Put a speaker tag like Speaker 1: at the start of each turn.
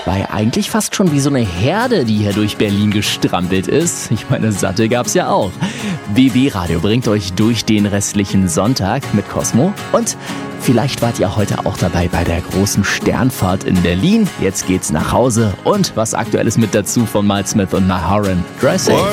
Speaker 1: war ja eigentlich fast schon wie so eine Herde, die hier durch Berlin gestrampelt ist. Ich meine, Satte gab's ja auch. BB Radio bringt euch durch den restlichen Sonntag mit Cosmo. Und vielleicht wart ihr heute auch dabei bei der großen Sternfahrt in Berlin. Jetzt geht's nach Hause und was Aktuelles mit dazu von Miles Smith und Maharan. Dressing.